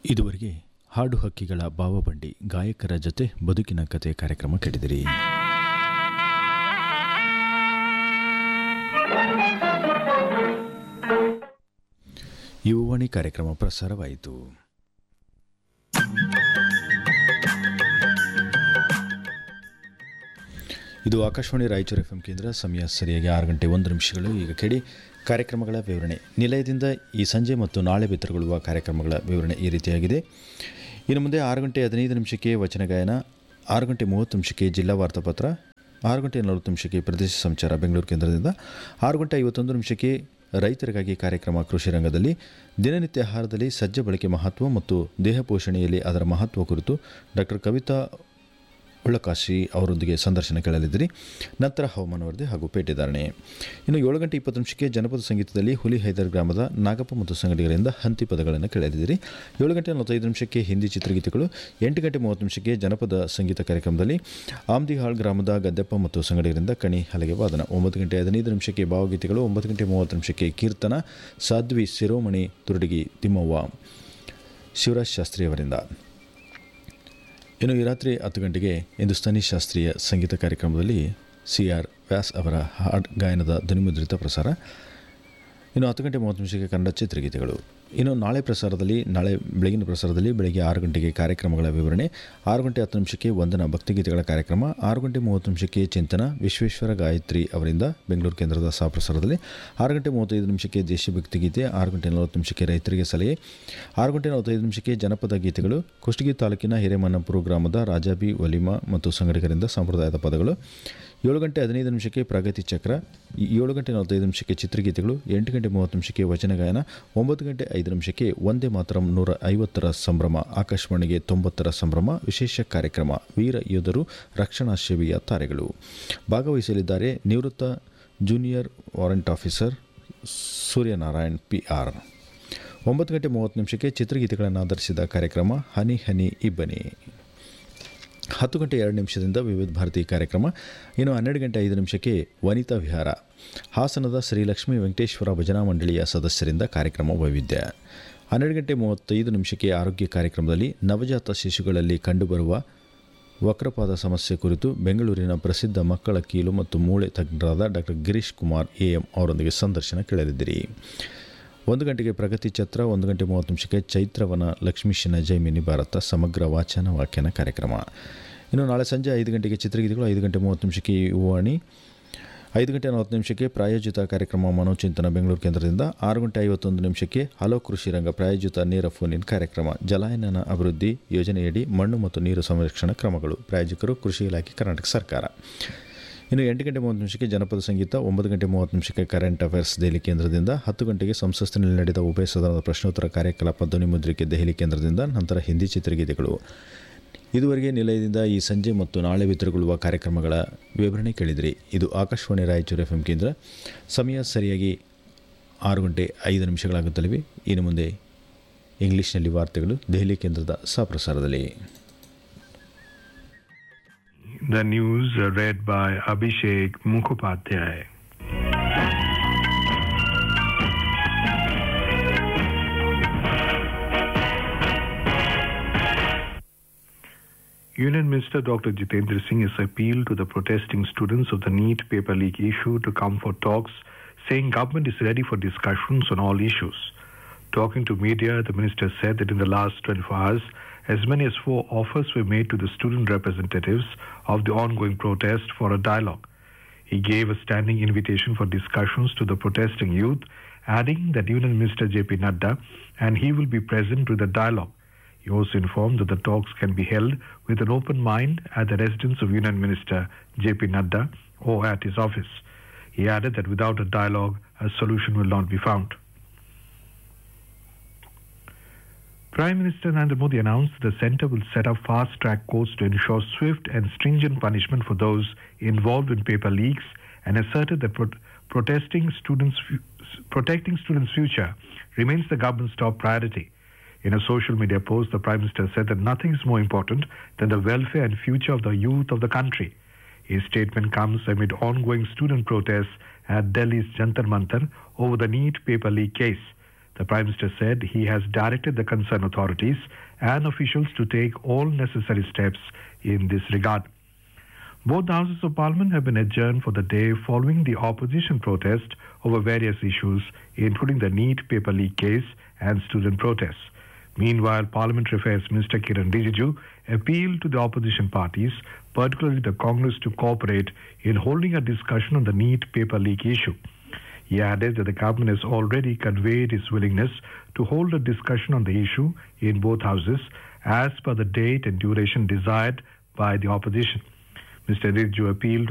ಇದುವರೆಗೆ ಹಾಡು ಹಕ್ಕಿಗಳ ಭಾವಬಂಡಿ ಗಾಯಕರ ಜೊತೆ ಬದುಕಿನ ಕತೆ ಕಾರ್ಯಕ್ರಮ ಕೇಳಿದಿರಿ. ಯುವವಾಣಿ ಕಾರ್ಯಕ್ರಮ ಪ್ರಸಾರವಾಯಿತು. ಇದು ಆಕಾಶವಾಣಿ ರಾಯಚೂರು FM ಕೇಂದ್ರ. ಸಮಯ ಸರಿಯಾಗಿ 6:01. ಈಗ ಕೇಳಿ ಕಾರ್ಯಕ್ರಮಗಳ ವಿವರಣೆ. ನಿಲಯದಿಂದ ಈ ಸಂಜೆ ಮತ್ತು ನಾಳೆ ಬಿತ್ತರಗೊಳ್ಳುವ ಕಾರ್ಯಕ್ರಮಗಳ ವಿವರಣೆ ಈ ರೀತಿಯಾಗಿದೆ. ಇನ್ನು ಮುಂದೆ 6:15 ವಚನ ಗಾಯನ, 6:30 ಜಿಲ್ಲಾ ವಾರ್ತಾಪತ್ರ, 6:40 ಪ್ರದೇಶ ಸಂಚಾರ ಬೆಂಗಳೂರು ಕೇಂದ್ರದಿಂದ, 6:51 ರೈತರಿಗಾಗಿ ಕಾರ್ಯಕ್ರಮ ಕೃಷಿ ರಂಗದಲ್ಲಿ, ದಿನನಿತ್ಯ ಆಹಾರದಲ್ಲಿ ಸಜ್ಜೆ ಬಳಕೆ ಮಹತ್ವ ಮತ್ತು ದೇಹ ಪೋಷಣೆಯಲ್ಲಿ ಅದರ ಮಹತ್ವ ಕುರಿತು ಡಾಕ್ಟರ್ ಕವಿತಾ ಉಳ್ಳಕಾಶಿ ಅವರೊಂದಿಗೆ ಸಂದರ್ಶನ ಕೇಳಲಿದ್ದೀರಿ. ನಂತರ ಹವಾಮಾನ ವರದಿ ಹಾಗೂ ಪೇಟೆದಾರಣೆ. ಇನ್ನು 7:20 ಜನಪದ ಸಂಗೀತದಲ್ಲಿ ಹುಲಿ ಹೈದರ್ ಗ್ರಾಮದ ನಾಗಪ್ಪ ಮತ್ತು ಸಂಗಡಿಗರಿಂದ ಹಂತಿ ಪದಗಳನ್ನು ಕೇಳಲಿದ್ದೀರಿ. 7:45 ಹಿಂದಿ ಚಿತ್ರಗೀತೆಗಳು. 8:30 ಜನಪದ ಸಂಗೀತ ಕಾರ್ಯಕ್ರಮದಲ್ಲಿ ಆಮ್ದಿಹಾಳ್ ಗ್ರಾಮದ ಗದ್ದೆಪ್ಪ ಮತ್ತು ಸಂಗಡಿಗರಿಂದ ಕಣಿ ಹಲಗೆ ವಾದನ. 9:15 ಭಾವಗೀತೆಗಳು. 9:30 ಕೀರ್ತನ ಸಾಧ್ವಿ ಶಿರೋಮಣಿ ತುರುಡಿಗಿ ತಿಮ್ಮವ್ವ ಶಿವರಾಜ್ ಶಾಸ್ತ್ರಿ ಅವರಿಂದ. ಇನ್ನು ಈ ರಾತ್ರಿ 10 ಗಂಟೆಗೆ ಹಿಂದೂಸ್ತಾನಿ ಶಾಸ್ತ್ರೀಯ ಸಂಗೀತ ಕಾರ್ಯಕ್ರಮದಲ್ಲಿ CR ವ್ಯಾಸ್ ಅವರ ಹಾಡ್ ಗಾಯನದ ಧ್ವನಿಮುದ್ರಿತ ಪ್ರಸಾರ. ಇನ್ನು 10:30 ಕನ್ನಡ ಚಿತ್ರಗೀತೆಗಳು. ಇನ್ನು ನಾಳೆ ಬೆಳಗಿನ ಪ್ರಸಾರದಲ್ಲಿ ಬೆಳಗ್ಗೆ 6 ಗಂಟೆಗೆ ಕಾರ್ಯಕ್ರಮಗಳ ವಿವರಣೆ, 6:10 ವಂದನಾ ಭಕ್ತಿಗೀತೆಗಳ ಕಾರ್ಯಕ್ರಮ, 6:30 ಚಿಂತನ ವಿಶ್ವೇಶ್ವರ ಗಾಯತ್ರಿ ಅವರಿಂದ ಬೆಂಗಳೂರು ಕೇಂದ್ರದ ಸಹಪ್ರಸಾರದಲ್ಲಿ, 6:35 ದೇಶಭಕ್ತಿ ಗೀತೆ, 6:40 ರೈತರಿಗೆ ಸಲಹೆ, 6:45 ಜನಪದ ಗೀತೆಗಳು. ಕುಷ್ಟಗಿ ತಾಲೂಕಿನ ಹಿರೇಮನ್ನಪುರ ಗ್ರಾಮದ ರಾಜಾಬಿ ವಲಿಮಾ ಮತ್ತು ಸಂಗಡಿಗರಿಂದ ಸಂಪ್ರದಾಯದ ಪದಗಳು. 7:15 ಪ್ರಗತಿ ಚಕ್ರ, 7:45 ಚಿತ್ರಗೀತೆಗಳು, 8:30 ವಚನ ಗಾಯನ, 9:05 ವಂದೇ ಮಾತರಂ 150ರ ಸಂಭ್ರಮ, ಆಕಾಶವಾಣಿಗೆ 90ರ ಸಂಭ್ರಮ ವಿಶೇಷ ಕಾರ್ಯಕ್ರಮ, ವೀರ ಯೋಧರು ರಕ್ಷಣಾ ಸೇವೆಯ ತಾರೆಗಳು. ಭಾಗವಹಿಸಲಿದ್ದಾರೆ ನಿವೃತ್ತ junior warrant officer Suryanarayan PR. 9:30 ಚಿತ್ರಗೀತೆಗಳನ್ನು ಆಧರಿಸಿದ ಕಾರ್ಯಕ್ರಮ ಹನಿ ಹನಿ ಇಬ್ಬನಿ. 10:02 ವಿವಿಧ ಭಾರತಿ ಕಾರ್ಯಕ್ರಮ. ಇನ್ನು 12:05 ವನಿತಾ ವಿಹಾರ, ಹಾಸನದ ಶ್ರೀ ಲಕ್ಷ್ಮೀ ವೆಂಕಟೇಶ್ವರ ಭಜನಾ ಮಂಡಳಿಯ ಸದಸ್ಯರಿಂದ ಕಾರ್ಯಕ್ರಮ ವೈವಿಧ್ಯ. 12:35 ಆರೋಗ್ಯ ಕಾರ್ಯಕ್ರಮದಲ್ಲಿ ನವಜಾತ ಶಿಶುಗಳಲ್ಲಿ ಕಂಡುಬರುವ ವಕ್ರಪಾದ ಸಮಸ್ಯೆ ಕುರಿತು ಬೆಂಗಳೂರಿನ ಪ್ರಸಿದ್ಧ ಮಕ್ಕಳ ಕೀಲು ಮತ್ತು ಮೂಳೆ ತಜ್ಞರಾದ ಡಾಕ್ಟರ್ ಗಿರೀಶ್ ಕುಮಾರ್ AM ಅವರೊಂದಿಗೆ ಸಂದರ್ಶನ ಕೇಳಲಿದ್ದೀರಿ. 1 ಗಂಟೆಗೆ ಪ್ರಗತಿ ಛತ್ರ, 1:30 ಚೈತ್ರವನ ಲಕ್ಷ್ಮೀಶನ ಜೈಮಿನಿ ಭಾರತ ಸಮಗ್ರ ವಾಚನ ವ್ಯಾಖ್ಯಾನ ಕಾರ್ಯಕ್ರಮ. ಇನ್ನು ನಾಳೆ ಸಂಜೆ 5 ಗಂಟೆಗೆ ಚಿತ್ರಗೀತೆಗಳು, 5:30 ಯುವವಾಣಿ, 5:40 ಪ್ರಾಯೋಜಿತ ಕಾರ್ಯಕ್ರಮ ಮನೋಚಿಂತನ ಬೆಂಗಳೂರು ಕೇಂದ್ರದಿಂದ, 6:51 ಹಲೋ ಕೃಷಿ ರಂಗ ಪ್ರಾಯೋಜಿತ ನೇರ ಫೋನ್ ಇನ್ ಕಾರ್ಯಕ್ರಮ, ಜಲಾನಯನ ಅಭಿವೃದ್ಧಿ ಯೋಜನೆಯಡಿ ಮಣ್ಣು ಮತ್ತು ನೀರು ಸಂರಕ್ಷಣಾ ಕ್ರಮಗಳು, ಪ್ರಾಯೋಜಕರು ಕೃಷಿ ಇಲಾಖೆ ಕರ್ನಾಟಕ ಸರ್ಕಾರ. ಇನ್ನು 8:30 ಜನಪದ ಸಂಗೀತ, 9:30 ಕರೆಂಟ್ ಅಫೇರ್ಸ್ ದೆಹಲಿ ಕೇಂದ್ರದಿಂದ, 10 ಗಂಟೆಗೆ ಸಂಸತ್ತಿನಲ್ಲಿ ನಡೆದ ಉಭಯ ಸದನದ ಪ್ರಶ್ನೋತ್ತರ ಕಾರ್ಯಕಲಾಪ ಧ್ವನಿಮುದ್ರಿಕೆ ದೆಹಲಿ ಕೇಂದ್ರದಿಂದ, ನಂತರ ಹಿಂದಿ ಚಿತ್ರಗೀತೆಗಳು. ಇದುವರೆಗೆ ನಿಲಯದಿಂದ ಈ ಸಂಜೆ ಮತ್ತು ನಾಳೆ ಬಿತ್ತರಗೊಳ್ಳುವ ಕಾರ್ಯಕ್ರಮಗಳ ವಿವರಣೆ ಕೇಳಿದಿರಿ. ಇದು ಆಕಾಶವಾಣಿ ರಾಯಚೂರು FM ಕೇಂದ್ರ. ಸಮಯ ಸರಿಯಾಗಿ 6:05 ಇನ್ನು ಮುಂದೆ ಇಂಗ್ಲಿಷ್ನಲ್ಲಿ ವಾರ್ತೆಗಳು ದೆಹಲಿ ಕೇಂದ್ರದ ಸಹಪ್ರಸಾರದಲ್ಲಿ. The news read by Abhishek Mukhopadhyay. Union Minister Dr. Jitendra Singh has appealed to the protesting students of the NEET paper leak issue to come for talks, saying government is ready for discussions on all issues. Talking to media, the minister said that in the last 24 hours, as many as 4 offers were made to the student representatives of the ongoing protest for a dialogue. He gave a standing invitation for discussions to the protesting youth, adding that Union Minister J.P. Nadda and he will be present to the dialogue. He also informed that the talks can be held with an open mind at the residence of Union Minister J.P. Nadda or at his office. He added that without a dialogue, a solution will not be found. Prime Minister Narendra Modi announced the centre will set up fast-track courts to ensure swift and stringent punishment for those involved in paper leaks, and asserted that protecting students' future remains the government's top priority. In a social media post, the Prime Minister said that nothing is more important than the welfare and future of the youth of the country. His statement comes amid ongoing student protests at Delhi's Jantar Mantar over the NEET paper leak case. The Prime Minister said he has directed the concerned authorities and officials to take all necessary steps in this regard. Both the Houses of Parliament have been adjourned for the day following the opposition protest over various issues, including the NEET paper leak case and student protests. Meanwhile, Parliamentary Affairs Minister Kiran Rijiju appealed to the opposition parties, particularly the Congress, to cooperate in holding a discussion on the NEET paper leak issue. He added that the government has already conveyed its willingness to hold a discussion on the issue in both houses as per the date and duration desired by the opposition. Mr. Rijiju appealed